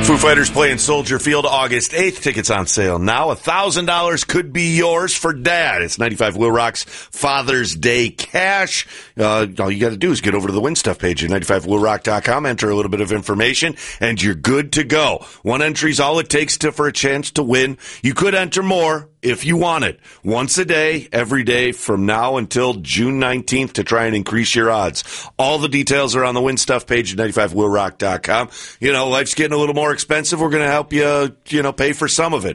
Foo Fighters playing Soldier Field August 8th. Tickets on sale now. $1,000 could be yours for Dad. It's 95 Will Rock's Father's Day Cash. All you got to do is get over to the Win Stuff page at 95willrock.com, enter a little bit of information, and you're good to go. One entry's all it takes for a chance to win. You could enter more if you want it. Once a day, every day from now until June 19th to try and increase your odds. All the details are on the Win Stuff page at 95willrock.com. You know, life's getting a little more expensive. We're going to help you, pay for some of it.